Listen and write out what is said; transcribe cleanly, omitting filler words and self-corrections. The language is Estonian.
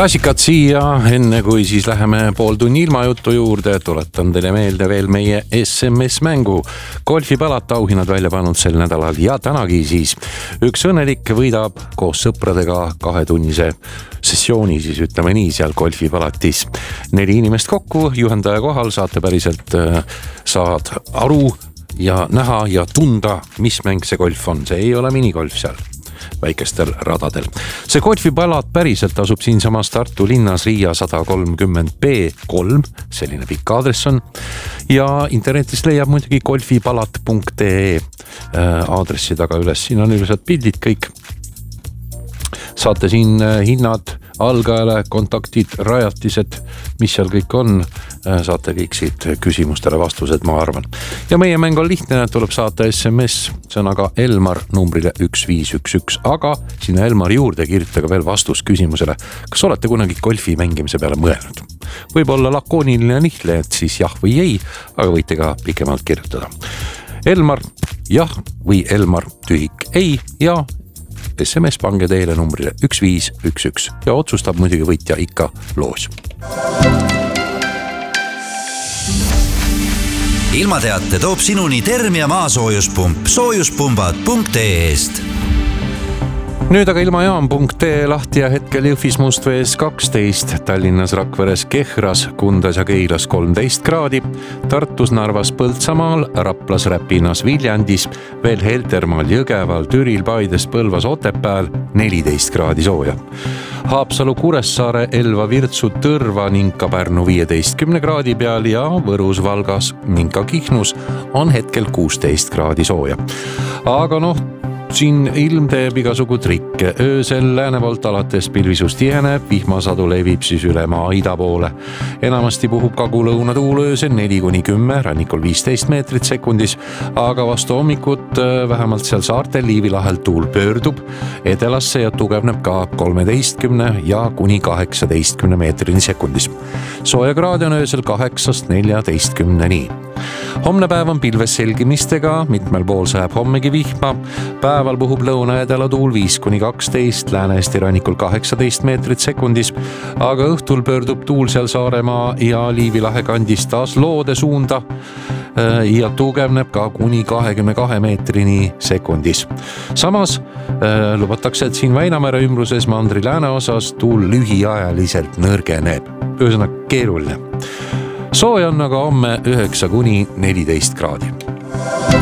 Klassikat siia, enne kui siis läheme pool tunni ilmajuttu juurde, tuletan teile meelde veel meie SMS-mängu. Golfipalat auhinnad välja pannud sel nädalal ja tänagi siis üks õnnelik võidab koos sõpradega 2-tunnise sessiooni, siis ütleme nii, seal golfipalatis. 4 inimest kokku, juhendaja kohal, saate päriselt saad aru ja näha ja tunda, mis mäng see golf on. See ei ole minigolf seal väikestel radadel. See golfipalat päriselt asub siinsamas Tartu linnas Riia 130B3, selline pikk aadress on. Ja internetist leiab muidugi golfipalat.ee aadressi taga üles. Siin on ilusad pildid kõik. Saate siin hinnad, algajale, kontaktid, rajatised, mis seal kõik on. Saate kõik siit küsimustele vastused, ma arvan. Ja meie mäng on lihtne, tuleb saata SMS sõnaga Elmar numbrile 1511, aga sinna Elmar juurde kirjutage veel vastus küsimusele, kas olete kunagi golfi mängimise peale mõelnud. Võib olla lakooniline nihle, et siis jah või ei, aga võite ka pikemalt kirjutada. Elmar jah või Elmar tühik ei ja SMS pange teile numbrile 1511 ja otsustab muidugi võitja ikka loos. Ilmateate toob sinuni Termia maasoojuspump soojuspumbad.ee-st. Nüüd aga ilmajaam.ee lahti ja hetkel Jõhvis Mustvees 12, Tallinnas Rakveres Kehras, Kundas ja Keilas 13 kraadi, Tartus, Narvas, Põltsamaal, Raplas, Räpinas, Viljandis, veel Heltermaal, Jõgeval, Türil, Paides, Põlvas, Otepääl 14 kraadi sooja. Haapsalu, Kuressaare, Elva, Virtsu, Tõrva ning ka Pärnu 15 kraadi peal ja Võrus, Valgas ning ka Kihnus on hetkel 16 kraadi sooja. Aga siin ilm teeb igasugu trikke. Öösel lääne poolt alates pilvisust tiheneb, vihmasadu levib siis üle maa ida poole. Enamasti puhub kagu-lõuna tuul öösel 4-10, rannikul 15 meetrit sekundis, aga vastu hommikut vähemalt seal saartel Liivi lahelt tuul pöördub edelasse ja tugevneb ka 13 ja kuni 18 meetrini sekundis. Sooja kraadi on öösel 8-14. Homne päev on pilves selgimistega, mitmel pool sajab hommegi vihma. Päeval puhub lõuna-edela tuul 5-12, Lääne-Eesti rannikul 18 meetrit sekundis, aga õhtul pöördub tuul seal Saaremaa ja Liivi lahe kandis taas loode suunda ja tugevneb ka kuni 22 meetrini sekundis. Samas lubatakse, et siin Väinamere ümbruses mandri lääneosas tuul lühiajaliselt nõrgeneb. Ühesõnaga keeruline. Sooja on aga homme 9-14 kraadi.